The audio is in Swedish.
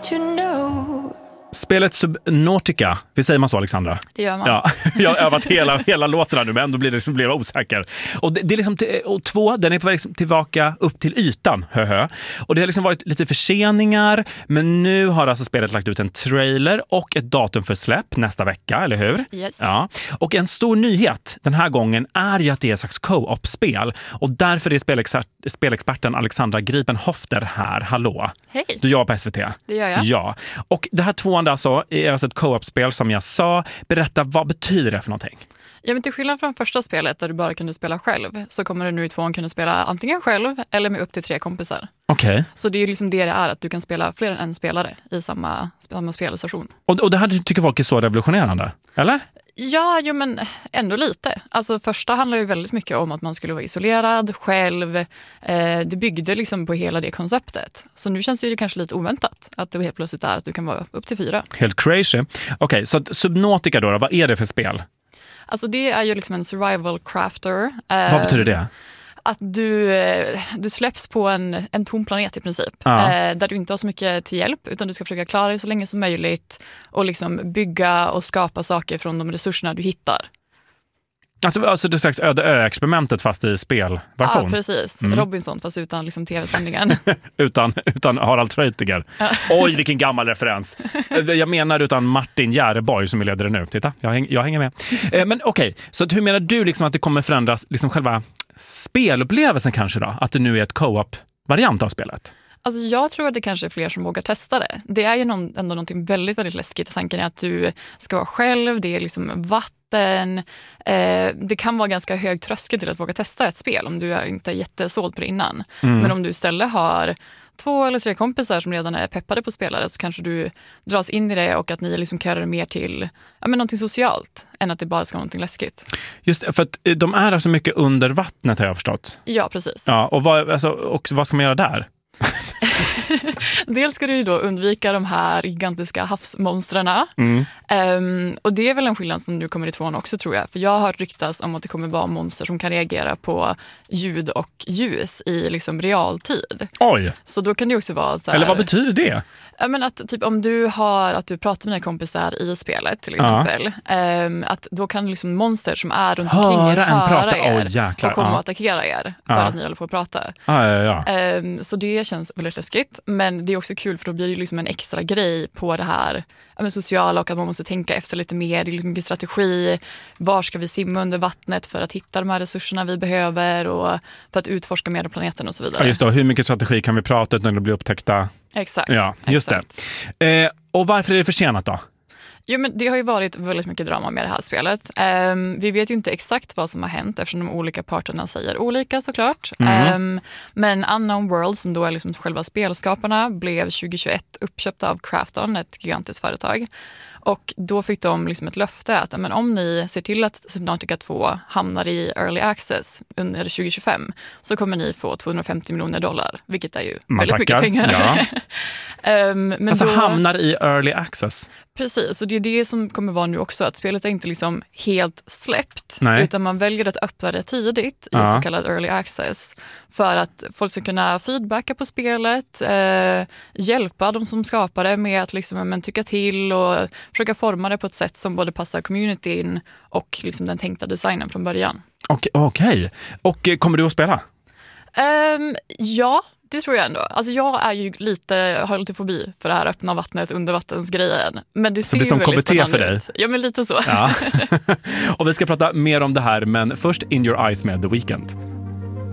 to know. Spelet Subnautica, vi säger man så, Alexandra? Det gör man. Ja, jag har övat hela låten här nu, men ändå blir jag osäker. Och det är liksom och 2, den är på väg tillbaka upp till ytan, Och det har liksom varit lite förseningar, men nu har alltså spelet lagt ut en trailer och ett datum för släpp nästa vecka, eller hur? Yes. Ja. Och en stor nyhet den här gången är ju att det är ett slags co-op-spel. Och därför är spelexperten Alexandra Gripenhofter här. Hallå. Hej. Du jobbar på SVT. Det gör jag. Ja. Och det här 2 alltså är alltså ett co-op-spel som jag sa. Berätta, vad betyder det för någonting? Ja, men till skillnad från första spelet där du bara kunde spela själv, så kommer du nu i 2 kunna spela antingen själv eller med upp till 3 kompisar. Okej. Så det är ju liksom det är, att du kan spela fler än en spelare i samma spelstation. Och det här tycker folk är så revolutionerande, eller? Ja, jo, men ändå lite. Alltså första handlar ju väldigt mycket om att man skulle vara isolerad själv. Det byggde liksom på hela det konceptet. Så nu känns det ju kanske lite oväntat att det helt plötsligt är att du kan vara upp till 4. Helt crazy. Okej, så att Subnautica då, vad är det för spel? Alltså det är ju liksom en survival crafter. Vad betyder det? Att du släpps på en tom planet i princip. Där du inte har så mycket till hjälp, utan du ska försöka klara dig så länge som möjligt och liksom bygga och skapa saker från de resurserna du hittar. Alltså det är slags öde ö-experimentet fast i spelversion. Ja, precis. Robinson fast utan liksom tv-sändningen. utan Harald Treutiger. Oj, vilken gammal referens. Jag menar utan Martin Järeborg som är ledare nu. Titta, jag hänger med. Men okej, så hur menar du liksom att det kommer förändras liksom själva spelupplevelsen kanske då? Att det nu är ett co-op-variant av spelet? Alltså jag tror att det kanske är fler som vågar testa det. Det är ju ändå någonting väldigt, väldigt läskigt. Tanken är att du ska vara själv, det är liksom vatten. Det kan vara ganska hög tröskel till att våga testa ett spel om du inte är jättesåld på det innan. Men om du istället har 2 eller 3 kompisar som redan är peppade på spelare, så kanske du dras in i det och att ni liksom kan göra det mer till någonting socialt än att det bara ska vara någonting läskigt. Just för att de är alltså mycket under vattnet har jag förstått. Ja, precis. Ja, och vad ska man göra där? Dels ska du ju då undvika de här gigantiska havsmonstrarna. Och det är väl en skillnad som nu kommer i 2 också, tror jag. För jag har ryktats om att det kommer vara monster som kan reagera på ljud och ljus i liksom realtid. Oj! Så då kan det också vara så här... Eller vad betyder det? Men att typ om du pratar med dina kompisar i spelet till exempel, att då kan liksom monster som är runt omkring er höra er och komma och attackera er för att ni håller på att prata. Så det känns väldigt läskigt, men det är också kul för då blir det liksom en extra grej på det här sociala, och att man måste tänka efter lite mer. Det är liksom mycket strategi. Var ska vi simma under vattnet för att hitta de här resurserna vi behöver och för att utforska mer av planeten och så vidare. Ja, just det. Hur mycket strategi kan vi prata när det blir upptäckta? Exakt. Ja, just exakt. Det. Och varför är det försenat då? Jo, men det har ju varit väldigt mycket drama med det här spelet. Vi vet ju inte exakt vad som har hänt eftersom de olika parterna säger olika såklart. Men Unknown World, som då är liksom själva spelskaparna, blev 2021 uppköpta av Krafton, ett gigantiskt företag. Och då fick de liksom ett löfte att om ni ser till att Subnautica 2 hamnar i Early Access under 2025 så kommer ni få $250 miljoner, vilket är ju väldigt mycket pengar. Ja. Men alltså då, hamnar i Early Access? Precis, och det är det som kommer vara nu också, att spelet är inte liksom helt släppt. Nej. Utan man väljer att öppna det tidigt i så kallad Early Access för att folk ska kunna feedbacka på spelet, hjälpa de som skapar det med att liksom, tycka till och försöka forma det på ett sätt som både passar communityn och liksom den tänkta designen från början. Okej. Och kommer du att spela? Ja, det tror jag ändå. Alltså jag har lite fobi för det här öppna vattnet, undervattensgrejen. Men det ser ju väldigt KBT spännande för dig? ut. Ja, men lite så. Ja. Och vi ska prata mer om det här, men först In Your Eyes med The Weeknd.